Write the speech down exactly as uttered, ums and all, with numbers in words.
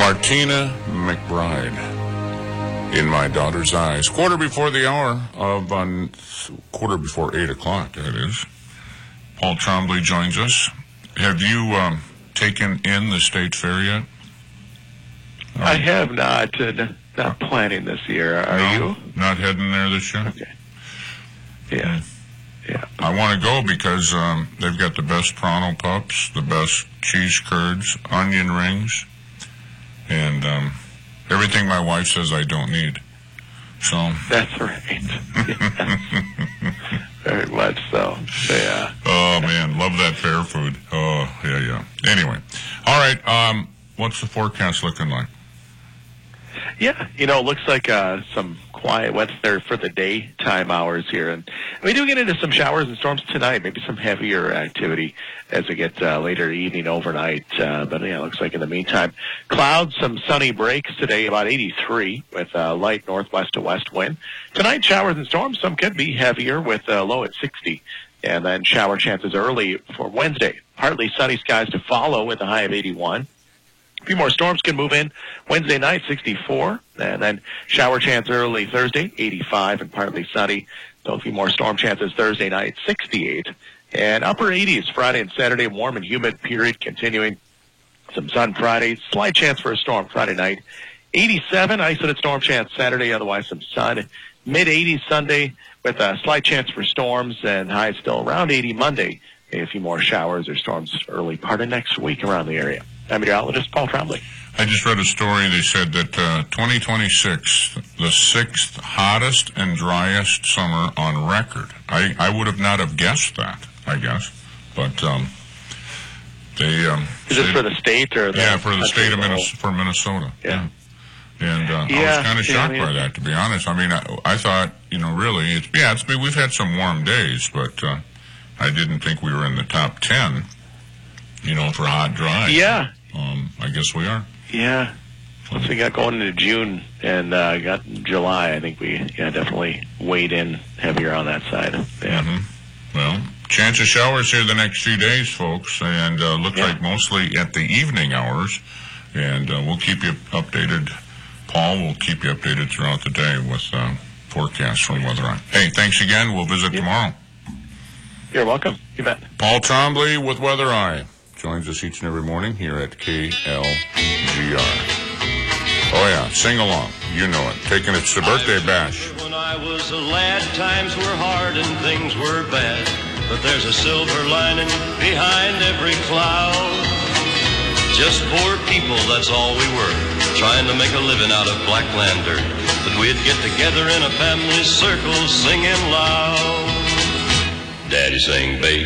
Martina McBride, In My Daughter's Eyes. Quarter before the hour of, um, quarter before eight o'clock, that is. Paul Trombley joins us. Have you um, taken in the state fair yet? Um, I have not, uh, not planning this year. Are no, you? Not heading there this year? Okay. Yeah. Yeah. I want to go because um, they've got the best Pronto pups, the best cheese curds, onion rings, and um, everything my wife says I don't need. So That's right. Yeah. Very much so. Yeah. Oh, man, love that fair food. Oh, yeah, yeah. Anyway. All right, um, what's the forecast looking like? Yeah, you know, it looks like uh, some quiet weather for the daytime hours here. And we do get into some showers and storms tonight, maybe some heavier activity as we get uh, later evening, overnight. Uh, but, yeah, it looks like in the meantime, clouds, some sunny breaks today, about eighty-three with uh, light northwest to west wind. Tonight, showers and storms, some could be heavier with uh, low at sixty. And then shower chances early for Wednesday. Partly sunny skies to follow with a high of eighty-one. A few more storms can move in Wednesday night, sixty-four, and then shower chance early Thursday, eighty-five, and partly sunny. So a few more storm chances Thursday night, sixty-eight, and upper eighties Friday and Saturday, warm and humid period continuing. Some sun Friday, slight chance for a storm Friday night, eighty-seven, isolated storm chance Saturday, otherwise some sun. mid eighties Sunday with a slight chance for storms, and highs still around eighty Monday. A few more showers or storms early part of next week around the area. I'm meteorologist Paul Trombley. I just read a story. They said that uh, twenty twenty-six, the sixth hottest and driest summer on record. I, I would have not have guessed that, I guess. But um, they... Um, Is this for the state or the... Yeah, for the state of Minnesota. For Minnesota. Yeah. yeah. And uh, yeah, I was kind of yeah, shocked I mean, by that, to be honest. I mean, I, I thought, you know, really, it's, yeah, it's, we've had some warm days, but uh, I didn't think we were in the top ten, you know, for hot, dry. Yeah. Um, I guess we are. Yeah. Once we got going into June and uh, got July, I think we yeah, definitely weighed in heavier on that side. Yeah. Mm-hmm. Well, chance of showers here the next few days, folks, and uh, looks yeah. like mostly at the evening hours. And uh, we'll keep you updated. Paul will keep you updated throughout the day with uh, forecasts from Weather Eye. Hey, thanks again. We'll visit yeah. tomorrow. You're welcome. You bet. Paul Trombley with Weather Eye joins us each and every morning here at K L G R. Oh, yeah, sing along. You know it. Taking it to the birthday bash. When I was a lad, times were hard and things were bad. But there's a silver lining behind every cloud. Just poor people, that's all we were. Trying to make a living out of black lantern. But we'd get together in a family circle singing loud. Daddy sang bass.